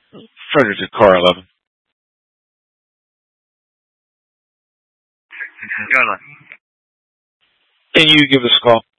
Fredericton, car 11. Got it. Can you give us a call?